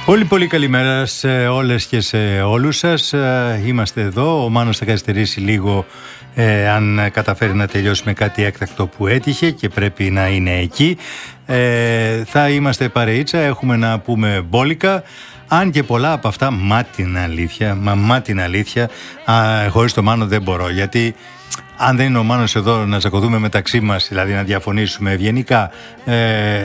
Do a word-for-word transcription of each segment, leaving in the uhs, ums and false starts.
Πολύ πολύ καλημέρα σε όλες και σε όλους σας. Είμαστε εδώ, ο Μάνος θα καθυστερήσει λίγο ε, αν καταφέρει να τελειώσει με κάτι έκτακτο που έτυχε και πρέπει να είναι εκεί. Ε, θα είμαστε παρεΐτσα, έχουμε να πούμε μπόλικα. Αν και πολλά από αυτά, μα την αλήθεια, μα, μα την αλήθεια, α, χωρίς το Μάνο δεν μπορώ, γιατί αν δεν είναι ο Μάνος εδώ να τσακωθούμε μεταξύ μας, δηλαδή να διαφωνήσουμε ευγενικά, ε,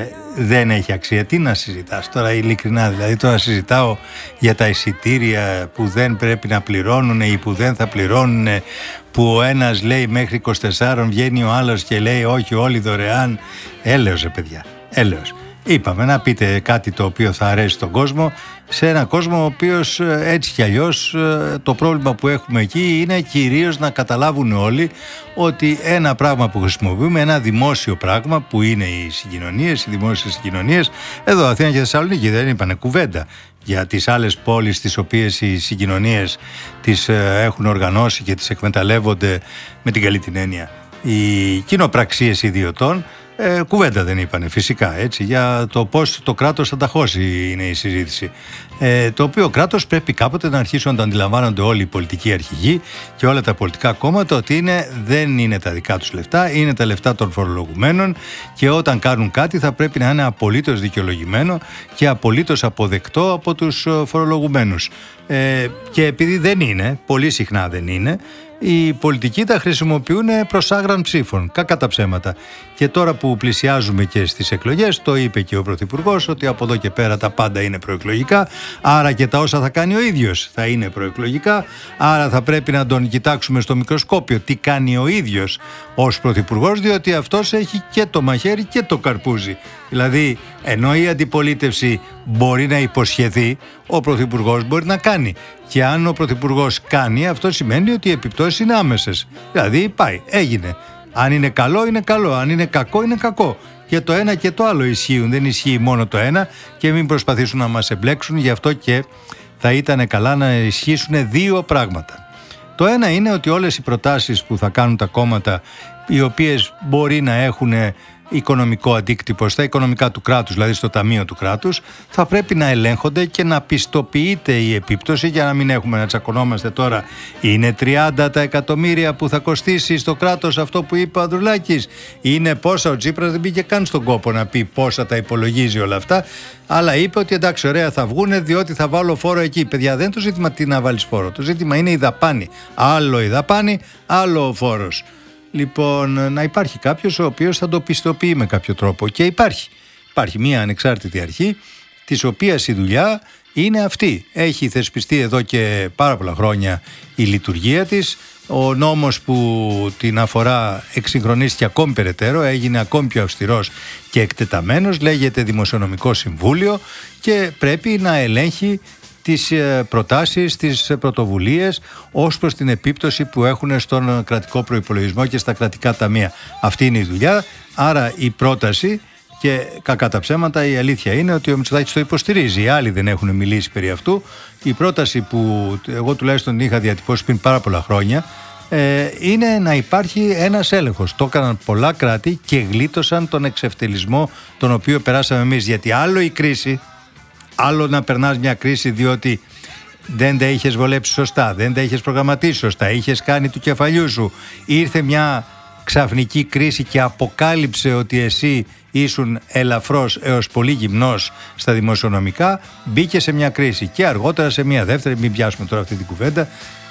δεν έχει αξία. Τι να συζητάς τώρα, ειλικρινά, δηλαδή τώρα συζητάω για τα εισιτήρια που δεν πρέπει να πληρώνουν ή που δεν θα πληρώνουν, που ο ένας λέει μέχρι είκοσι τέσσερα, βγαίνει ο άλλος και λέει όχι, όλοι δωρεάν. Έλεος ρε παιδιά, έλεος. Είπαμε να πείτε κάτι το οποίο θα αρέσει στον κόσμο, σε ένα κόσμο ο οποίος έτσι κι αλλιώς το πρόβλημα που έχουμε εκεί είναι κυρίως να καταλάβουν όλοι ότι ένα πράγμα που χρησιμοποιούμε, ένα δημόσιο πράγμα που είναι οι συγκοινωνίες, οι δημόσιες συγκοινωνίες, εδώ Αθήνα και Θεσσαλονίκη δεν είπανε κουβέντα για τις άλλες πόλεις τις οποίες οι συγκοινωνίες τις έχουν οργανώσει και τις εκμεταλλεύονται με την καλή την έννοια οι κοινοπραξίες ιδιωτών. Ε, κουβέντα δεν είπανε φυσικά, έτσι, για το πώς το κράτος θα τα χώσει είναι η συζήτηση, ε, το οποίο κράτος πρέπει κάποτε να αρχίσουν να το αντιλαμβάνονται όλοι οι πολιτικοί αρχηγοί και όλα τα πολιτικά κόμματα ότι είναι, δεν είναι τα δικά τους λεφτά, είναι τα λεφτά των φορολογουμένων και όταν κάνουν κάτι θα πρέπει να είναι απολύτως δικαιολογημένο και απολύτως αποδεκτό από τους φορολογουμένους, ε, και επειδή δεν είναι, πολύ συχνά δεν είναι, οι πολιτικοί τα χρησιμοποιούν προς άγραν ψήφων, κακά τα ψέματα. Και τώρα που πλησιάζουμε και στις εκλογές, το είπε και ο Πρωθυπουργός ότι από εδώ και πέρα τα πάντα είναι προεκλογικά, άρα και τα όσα θα κάνει ο ίδιος θα είναι προεκλογικά, άρα θα πρέπει να τον κοιτάξουμε στο μικροσκόπιο τι κάνει ο ίδιος ως Πρωθυπουργός, διότι αυτός έχει και το μαχαίρι και το καρπούζι. Δηλαδή, ενώ η αντιπολίτευση μπορεί να υποσχεθεί, ο Πρωθυπουργός μπορεί να κάνει. Και αν ο Πρωθυπουργός κάνει, αυτό σημαίνει ότι οι επιπτώσεις είναι άμεσες. Δηλαδή, πάει, έγινε. Αν είναι καλό, είναι καλό. Αν είναι κακό, είναι κακό. Και το ένα και το άλλο ισχύουν. Δεν ισχύει μόνο το ένα και μην προσπαθήσουν να μας εμπλέξουν. Γι' αυτό και θα ήταν καλά να ισχύσουν δύο πράγματα. Το ένα είναι ότι όλες οι προτάσεις που θα κάνουν τα κόμματα, οι οποίες μπορεί να έχουν οικονομικό αντίκτυπο στα οικονομικά του κράτους, δηλαδή στο ταμείο του κράτους, θα πρέπει να ελέγχονται και να πιστοποιείται η επίπτωση, για να μην έχουμε να τσακωνόμαστε τώρα είναι τριάντα τα εκατομμύρια που θα κοστίσει στο κράτος αυτό που είπε ο Ανδρουλάκης, είναι πόσα. Ο Τσίπρας δεν πήγε καν στον κόπο να πει πόσα τα υπολογίζει όλα αυτά, αλλά είπε ότι εντάξει, ωραία, θα βγούνε διότι θα βάλω φόρο εκεί. Παιδιά, δεν είναι το ζήτημα τι να βάλεις φόρο, το ζήτημα είναι η δαπάνη. Άλλο η δαπάνη, άλλο ο φόρος. Λοιπόν, να υπάρχει κάποιος ο οποίος θα το πιστοποιεί με κάποιο τρόπο, και υπάρχει. Υπάρχει μια ανεξάρτητη αρχή, της οποίας η δουλειά είναι αυτή. Έχει θεσπιστεί εδώ και πάρα πολλά χρόνια η λειτουργία της. Ο νόμος που την αφορά εξυγχρονίστηκε ακόμη περαιτέρω, έγινε ακόμη πιο αυστηρός και εκτεταμένος, λέγεται Δημοσιονομικό Συμβούλιο και πρέπει να ελέγχει τις προτάσεις, τις πρωτοβουλίες ως προς την επίπτωση που έχουν στον κρατικό προϋπολογισμό και στα κρατικά ταμεία. Αυτή είναι η δουλειά, άρα η πρόταση, και κακά τα ψέματα η αλήθεια είναι ότι ο Μητσοτάκης το υποστηρίζει, οι άλλοι δεν έχουν μιλήσει περί αυτού. Η πρόταση που εγώ τουλάχιστον είχα διατυπώσει πριν πάρα πολλά χρόνια ε, είναι να υπάρχει ένας έλεγχος. Το έκαναν πολλά κράτη και γλίτωσαν τον εξευτελισμό τον οποίο περάσαμε εμείς, γιατί άλλο η κρίση, άλλο να περνάς μια κρίση διότι δεν τα είχες βολέψει σωστά, δεν τα είχες προγραμματίσει σωστά, είχες κάνει του κεφαλιού σου, ήρθε μια ξαφνική κρίση και αποκάλυψε ότι εσύ ήσουν ελαφρώς έως πολύ γυμνός στα δημοσιονομικά, μπήκε σε μια κρίση και αργότερα σε μια δεύτερη. Μην πιάσουμε τώρα αυτή την κουβέντα,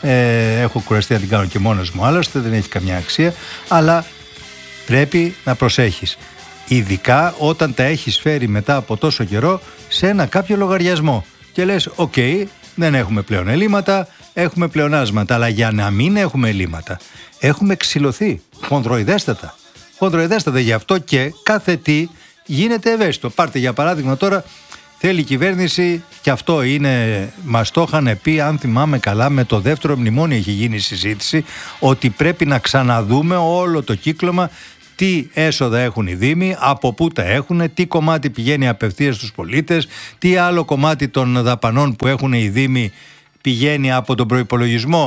ε, έχω κουραστεί να την κάνω και μόνος μου, άλλωστε δεν έχει καμιά αξία, αλλά πρέπει να προσέχεις, ειδικά όταν τα έχεις φέρει μετά από τόσο καιρό σε ένα κάποιο λογαριασμό και λες οκ, okay, δεν έχουμε πλέον ελλείμματα, έχουμε πλεονάσματα, αλλά για να μην έχουμε ελλείμματα έχουμε ξυλωθεί χονδροειδέστατα χονδροειδέστατα γι' αυτό και κάθε τι γίνεται ευαίσθητο. Πάρτε για παράδειγμα τώρα, θέλει η κυβέρνηση, και αυτό είναι, μας το είχαν πει, αν θυμάμαι καλά, με το δεύτερο μνημόνιο έχει γίνει η συζήτηση, ότι πρέπει να ξαναδούμε όλο το κύκλωμα, τι έσοδα έχουν οι δήμοι, από πού τα έχουν, τι κομμάτι πηγαίνει απευθείας στους πολίτες, τι άλλο κομμάτι των δαπανών που έχουν οι δήμοι πηγαίνει από τον προϋπολογισμό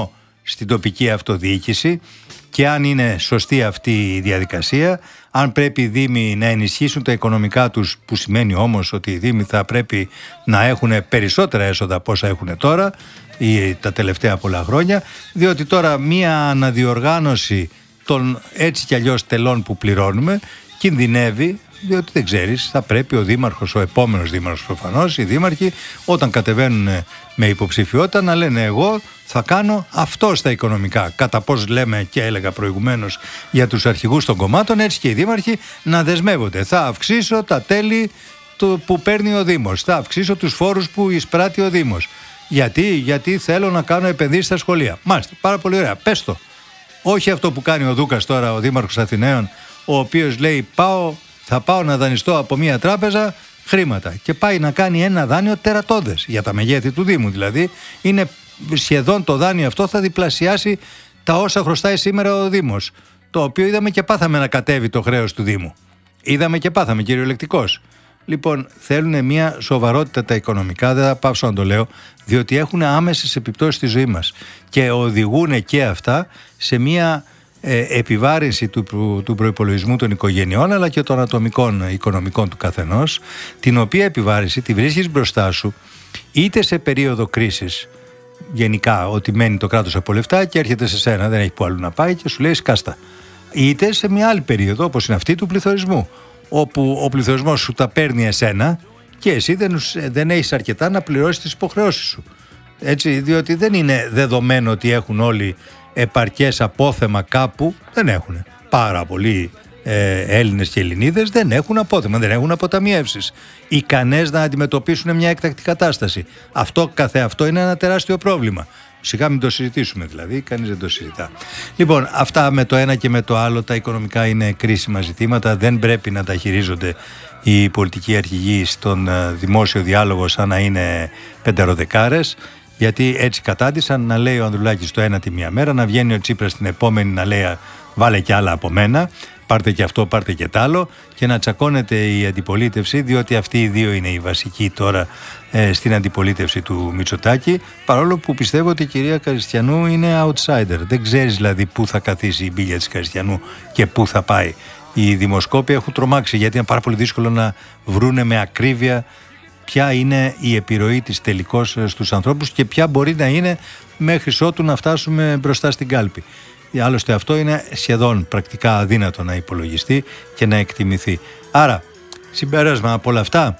στην τοπική αυτοδιοίκηση και αν είναι σωστή αυτή η διαδικασία, αν πρέπει οι Δήμοι να ενισχύσουν τα οικονομικά τους, που σημαίνει όμως ότι οι Δήμοι θα πρέπει να έχουν περισσότερα έσοδα από όσα έχουν τώρα ή τα τελευταία πολλά χρόνια, διότι τώρα μία αναδιοργάνωση των έτσι κι αλλιώς τελών που πληρώνουμε κινδυνεύει, διότι δεν ξέρεις, θα πρέπει ο δήμαρχος, ο επόμενος δήμαρχος προφανώς, οι δήμαρχοι όταν κατεβαίνουν με υποψηφιότητα να λένε εγώ θα κάνω αυτό στα οικονομικά. Κατά πώς λέμε και έλεγα προηγουμένως για τους αρχηγούς των κομμάτων, έτσι και οι δήμαρχοι να δεσμεύονται. Θα αυξήσω τα τέλη που παίρνει ο Δήμος, θα αυξήσω τους φόρους που εισπράττει ο Δήμος. Γιατί, γιατί θέλω να κάνω επενδύσεις στα σχολεία. Μάλιστα, πάρα πολύ ωραία, πες το. Όχι αυτό που κάνει ο Δούκας τώρα, ο Δήμαρχος Αθηναίων, ο οποίος λέει πάω, θα πάω να δανειστώ από μια τράπεζα χρήματα και πάει να κάνει ένα δάνειο τερατώδες για τα μεγέθη του Δήμου. Δηλαδή είναι σχεδόν το δάνειο αυτό θα διπλασιάσει τα όσα χρωστάει σήμερα ο Δήμος, το οποίο είδαμε και πάθαμε να κατέβει το χρέος του Δήμου. Είδαμε και πάθαμε κυριολεκτικώς. Λοιπόν, θέλουν μια σοβαρότητα τα οικονομικά, δεν θα πάψω να το λέω, διότι έχουν άμεσες επιπτώσεις στη ζωή μας και οδηγούν και αυτά σε μια ε, επιβάρυνση του, του προϋπολογισμού των οικογενειών αλλά και των ατομικών οικονομικών του καθενός, την οποία επιβάρυνση τη βρίσκεις μπροστά σου είτε σε περίοδο κρίσης, γενικά ότι μένει το κράτος από λεφτά και έρχεται σε σένα, δεν έχει που αλλού να πάει και σου λέει σκάστα, είτε σε μια άλλη περίοδο όπως είναι αυτή του πληθωρισμού, όπου ο πληθωρισμός σου τα παίρνει εσένα και εσύ δεν, δεν έχεις αρκετά να πληρώσεις τις υποχρεώσεις σου. Έτσι, διότι δεν είναι δεδομένο ότι έχουν όλοι επαρκές απόθεμα κάπου, δεν έχουν. Πάρα πολλοί ε, Έλληνες και Ελληνίδες δεν έχουν απόθεμα, δεν έχουν αποταμιεύσεις ικανές να αντιμετωπίσουν μια έκτακτη κατάσταση. Αυτό καθεαυτό είναι ένα τεράστιο πρόβλημα. Σιγά μην το συζητήσουμε δηλαδή, κανείς δεν το συζητά. Λοιπόν, αυτά με το ένα και με το άλλο, τα οικονομικά είναι κρίσιμα ζητήματα, δεν πρέπει να τα χειρίζονται οι πολιτικοί αρχηγοί στον δημόσιο διάλογο σαν να είναι πενταροδεκάρες, γιατί έτσι κατάντησαν να λέει ο Ανδρουλάκης το ένα τη μία μέρα, να βγαίνει ο Τσίπρας την επόμενη να λέει βάλε κι άλλα από μένα, πάρτε και αυτό, πάρτε και τ' άλλο, και να τσακώνεται η αντιπολίτευση, διότι αυτοί οι δύο είναι οι βασικοί τώρα ε, στην αντιπολίτευση του Μητσοτάκη, παρόλο που πιστεύω ότι η κυρία Καριστιανού είναι outsider. Δεν ξέρεις δηλαδή πού θα καθίσει η μπίλια της Καριστιανού και πού θα πάει. Οι δημοσκόποι έχουν τρομάξει, γιατί είναι πάρα πολύ δύσκολο να βρούνε με ακρίβεια ποια είναι η επιρροή της τελικώς στους ανθρώπους και ποια μπορεί να είναι μέχρι ότου να φτάσουμε μπροστά στην κάλπη. Άλλωστε αυτό είναι σχεδόν πρακτικά αδύνατο να υπολογιστεί και να εκτιμηθεί. Άρα, συμπέρασμα από όλα αυτά,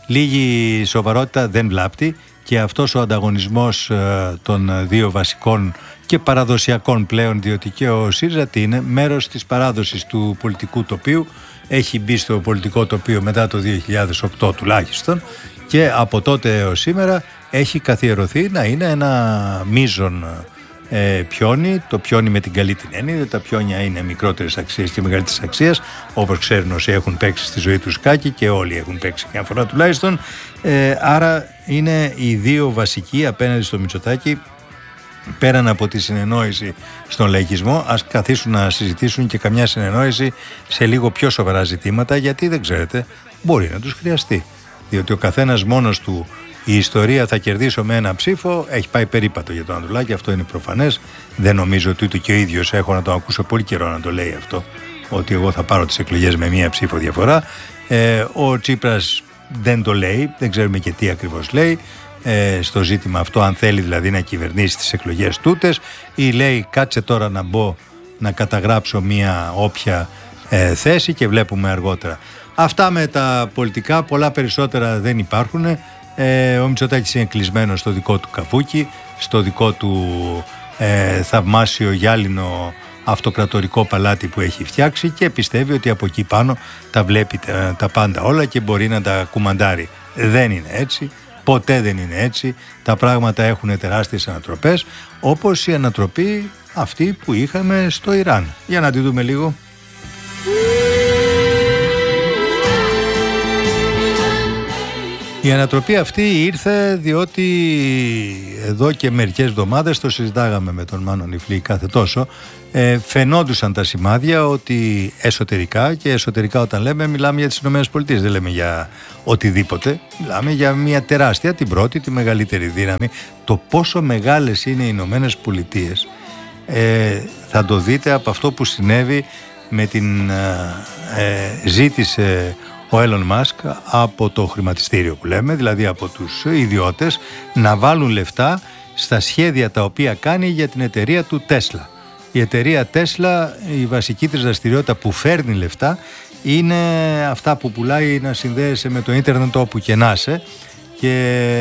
λίγη σοβαρότητα δεν βλάπτει και αυτός ο ανταγωνισμός ε, των δύο βασικών και παραδοσιακών πλέον, διότι και ο ΣΥΡΙΖΑ είναι μέρος της παράδοσης του πολιτικού τοπίου, έχει μπει στο πολιτικό τοπίο μετά το δύο χιλιάδες οκτώ τουλάχιστον και από τότε έως σήμερα έχει καθιερωθεί να είναι ένα μείζον Ε, πιόνι, το πιόνι με την καλή την έννοια, τα πιόνια είναι μικρότερες αξίες και μεγαλύτερες αξίες, όπως ξέρουν όσοι έχουν παίξει στη ζωή τους σκάκι και όλοι έχουν παίξει μια φορά τουλάχιστον. Ε, άρα είναι οι δύο βασικοί απέναντι στο Μητσοτάκη, πέραν από τη συνεννόηση στον λαϊκισμό. Ας καθίσουν να συζητήσουν και καμιά συνεννόηση σε λίγο πιο σοβαρά ζητήματα, γιατί δεν ξέρετε, μπορεί να τους χρειαστεί, διότι ο καθένας μόνος του η ιστορία θα κερδίσω με ένα ψήφο έχει πάει περίπατο για τον Ανδρουλάκη, αυτό είναι προφανές. Δεν νομίζω ότι ούτε και ο ίδιος, έχω να το ακούσω πολύ καιρό να το λέει αυτό, ότι εγώ θα πάρω τις εκλογές με μία ψήφο διαφορά. Ε, ο Τσίπρας δεν το λέει, δεν ξέρουμε και τι ακριβώς λέει ε, στο ζήτημα αυτό, αν θέλει δηλαδή να κυβερνήσει τις εκλογές τούτες ή λέει κάτσε τώρα να μπω να καταγράψω μία όποια ε, θέση και βλέπουμε αργότερα. Αυτά με τα πολιτικά, πολλά περισσότερα δεν υπάρχουν. Ε, ο Μητσοτάκης είναι κλεισμένος στο δικό του καφούκι, στο δικό του ε, θαυμάσιο γυάλινο αυτοκρατορικό παλάτι που έχει φτιάξει και πιστεύει ότι από εκεί πάνω τα βλέπει τα, τα πάντα όλα και μπορεί να τα κουμαντάρει. Δεν είναι έτσι, ποτέ δεν είναι έτσι. Τα πράγματα έχουν τεράστιες ανατροπές, όπως η ανατροπή αυτή που είχαμε στο Ιράν. Για να τη δούμε λίγο. Η ανατροπή αυτή ήρθε διότι εδώ και μερικές εβδομάδες, το συζητάγαμε με τον Μάνο Νιφλή κάθε τόσο, ε, φαινόντουσαν τα σημάδια ότι εσωτερικά, και εσωτερικά όταν λέμε μιλάμε για τις ΗΠΑ, δεν λέμε για οτιδήποτε, μιλάμε για μια τεράστια, την πρώτη, τη μεγαλύτερη δύναμη. Το πόσο μεγάλες είναι οι ΗΠΑ ε, θα το δείτε από αυτό που συνέβη με την ε, ζήτησε ο Elon Musk από το χρηματιστήριο που λέμε, δηλαδή από τους ιδιώτες, να βάλουν λεφτά στα σχέδια τα οποία κάνει για την εταιρεία του Tesla. Η εταιρεία Tesla, η βασική της δραστηριότητα που φέρνει λεφτά είναι αυτά που πουλάει, να συνδέεσαι με το ίντερνετ όπου και να είσαι, και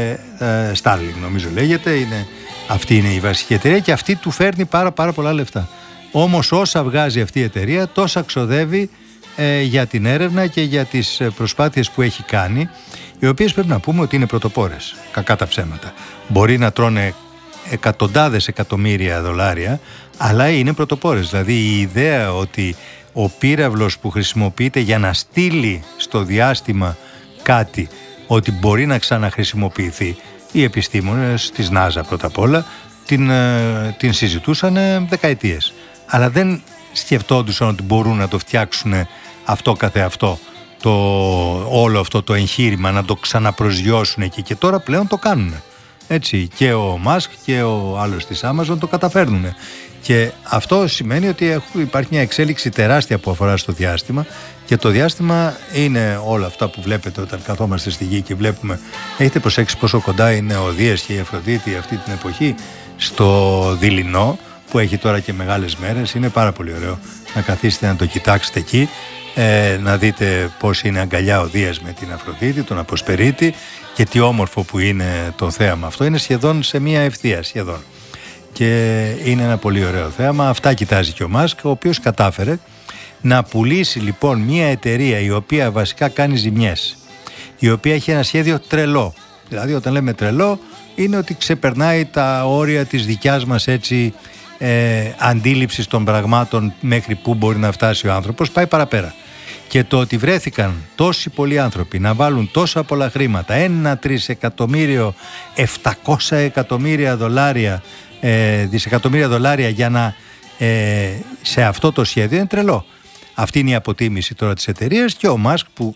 ε, Starlink νομίζω λέγεται, είναι, αυτή είναι η βασική εταιρεία και αυτή του φέρνει πάρα πάρα πολλά λεφτά. Όμως όσα βγάζει αυτή η εταιρεία τόσα ξοδεύει ε, για την έρευνα και για τις προσπάθειες που έχει κάνει, οι οποίες πρέπει να πούμε ότι είναι πρωτοπόρες, κακά τα ψέματα. Μπορεί να τρώνε εκατοντάδες εκατομμύρια δολάρια, αλλά είναι πρωτοπόρες. Δηλαδή η ιδέα ότι ο πύραυλος που χρησιμοποιείται για να στείλει στο διάστημα κάτι, ότι μπορεί να ξαναχρησιμοποιηθεί, οι επιστήμονες της NASA πρώτα απ' όλα την, την συζητούσαν δεκαετίες, αλλά δεν σκεφτόντουσαν ότι μπορούν να το φτιάξουν αυτό καθεαυτό, το, όλο αυτό το εγχείρημα, να το ξαναπροσγειώσουν εκεί, και τώρα πλέον το κάνουν. Έτσι, και ο Μάσκ και ο άλλος της Amazon το καταφέρνουν. Και αυτό σημαίνει ότι υπάρχει μια εξέλιξη τεράστια που αφορά στο διάστημα, και το διάστημα είναι όλα αυτά που βλέπετε όταν καθόμαστε στη γη και βλέπουμε. Έχετε προσέξει πόσο κοντά είναι ο Δίας και η Αφροδίτη αυτή την εποχή στο δειλινό, που έχει τώρα και μεγάλες μέρες? Είναι πάρα πολύ ωραίο να καθίσετε να το κοιτάξετε εκεί, ε, να δείτε πώς είναι αγκαλιά ο Δίας με την Αφροδίτη, τον Αποσπερίτη, και τι όμορφο που είναι το θέαμα αυτό. Είναι σχεδόν σε μία ευθεία, σχεδόν. Και είναι ένα πολύ ωραίο θέαμα. Αυτά κοιτάζει και ο Μάσκ, ο οποίος κατάφερε να πουλήσει λοιπόν μία εταιρεία η οποία βασικά κάνει ζημιές, η οποία έχει ένα σχέδιο τρελό. Δηλαδή όταν λέμε τρελό είναι ότι ξεπερνάει τα όρια της δικιάς μας έτσι ε, αντίληψης των πραγμάτων, μέχρι που μπορεί να φτάσει ο άνθρωπος, πάει παραπέρα. Και το ότι βρέθηκαν τόσοι πολλοί άνθρωποι να βάλουν τόσα πολλά χρήματα, ένα τρισεκατομμύριο, επτακόσια εκατομμύρια δολάρια, ε, δισεκατομμύρια δολάρια για να, ε, σε αυτό το σχέδιο, είναι τρελό. Αυτή είναι η αποτίμηση τώρα της εταιρείας, και ο Μάσκ που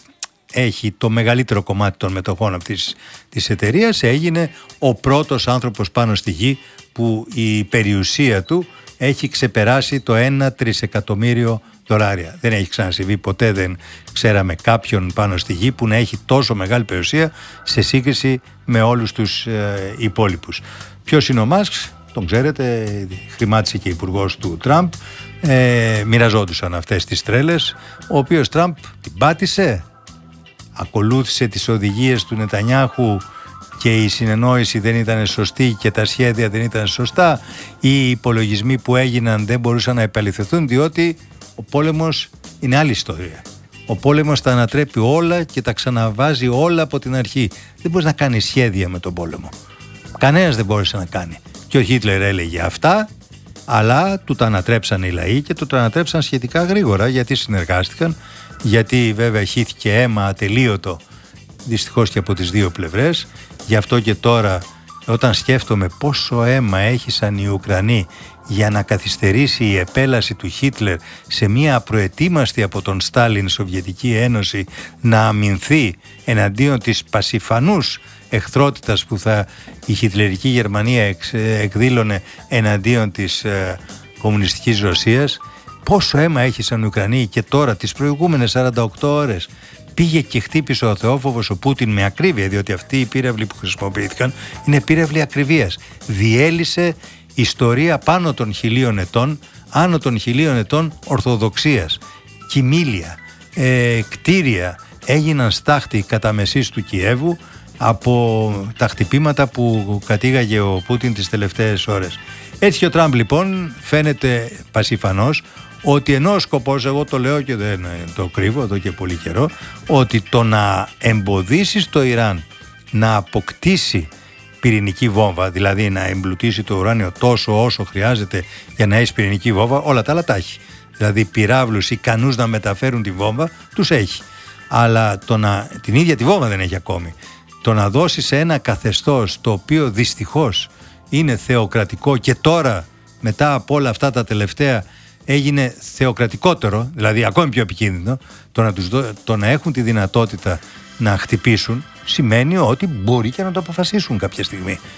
έχει το μεγαλύτερο κομμάτι των μετοχών αυτής της εταιρείας έγινε ο πρώτος άνθρωπος πάνω στη γη που η περιουσία του έχει ξεπεράσει το ένα τρισεκατομμύριο δολάρια. Δεν έχει ξανασυμβεί ποτέ, δεν ξέραμε κάποιον πάνω στη γη που να έχει τόσο μεγάλη περιουσία σε σύγκριση με όλους τους ε, υπόλοιπους. Ποιος είναι ο Μάσκ? Τον ξέρετε, χρημάτισε και υπουργός του Τραμπ, ε, μοιραζόντουσαν αυτές τις τρέλες, ο οποίος Τραμπ την πάτησε, ακολούθησε τις οδηγίες του Νετανιάχου και η συνεννόηση δεν ήταν σωστή και τα σχέδια δεν ήταν σωστά, ή οι υπολογισμοί που έγιναν δεν μπορούσαν να επαληθευτούν, διότι ο πόλεμος είναι άλλη ιστορία. Ο πόλεμος τα ανατρέπει όλα και τα ξαναβάζει όλα από την αρχή. Δεν μπορείς να κάνεις σχέδια με τον πόλεμο. Κανένας δεν μπόρεσε να κάνει. Και ο Χίτλερ έλεγε αυτά, αλλά του τα ανατρέψαν οι λαοί, και του τα ανατρέψαν σχετικά γρήγορα, γιατί συνεργάστηκαν, γιατί βέβαια χύθηκε αίμα ατελείωτο, δυστυχώς και από τις δύο πλευρές. Γι' αυτό και τώρα, όταν σκέφτομαι πόσο αίμα έχησαν οι Ουκρανοί για να καθυστερήσει η επέλαση του Χίτλερ σε μια προετοίμαστη από τον Στάλιν Σοβιετική Ένωση να αμυνθεί εναντίον της πασιφανούς εχθρότητας που θα η χιτλερική Γερμανία εξ, εκδήλωνε εναντίον της ε, κομμουνιστικής Ρωσίας, πόσο αίμα έχησαν οι Ουκρανοί. Και τώρα τις προηγούμενες σαράντα οκτώ ώρες πήγε και χτύπησε ο θεόφοβος ο Πούτιν με ακρίβεια, διότι αυτοί οι πύραυλοι που χρησιμοποιήθηκαν είναι πύραυλοι ακριβίας. Διέλυσε ιστορία πάνω των χιλίων ετών, άνω των χιλίων ετών ορθοδοξίας, κοιμήλια, ε, κτίρια έγιναν στάχτη κατά μεσής του Κιέβου από τα χτυπήματα που κατήγαγε ο Πούτιν τις τελευταίες ώρες. Έτσι και ο Τραμπ λοιπόν φαίνεται πασιφανός ότι ενώ ο σκοπός, εγώ το λέω και δεν το κρύβω εδώ και πολύ καιρό, ότι το να εμποδίσει το Ιράν να αποκτήσει πυρηνική βόμβα, δηλαδή να εμπλουτίσει το ουράνιο τόσο όσο χρειάζεται για να έχει πυρηνική βόμβα, όλα τα άλλα τα έχει. Δηλαδή πυράβλους ικανούς να μεταφέρουν τη βόμβα τους έχει. Αλλά το να, την ίδια τη βόμβα δεν έχει ακόμη. Το να δώσει σε ένα καθεστώς το οποίο δυστυχώς είναι θεοκρατικό, και τώρα μετά από όλα αυτά τα τελευταία έγινε θεοκρατικότερο, δηλαδή ακόμη πιο επικίνδυνο, το να, τους δω, το να έχουν τη δυνατότητα να χτυπήσουν σημαίνει ότι μπορεί και να το αποφασίσουν κάποια στιγμή.